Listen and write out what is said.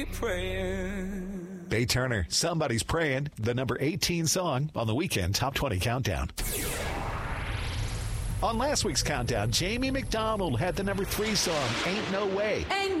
Praying. Bay Turner, Somebody's Praying, the number 18 song on the Weekend Top 20 Countdown. On last week's countdown, Jamie McDonald had the number 3 song, Ain't No Way. Ain't